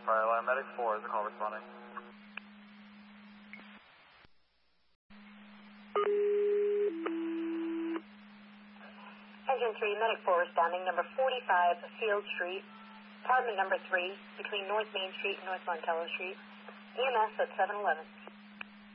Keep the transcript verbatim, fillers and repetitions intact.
Fire alarm medic four, is the call responding? Engine three, medic four responding, number forty-five Field Street, apartment number three, between North Main Street and North Montello Street, E M S at seven eleven.